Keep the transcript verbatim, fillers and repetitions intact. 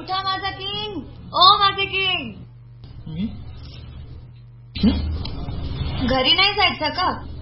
उठा माझा किंग, ओ माझे किंग. घरी नाही जायचं का?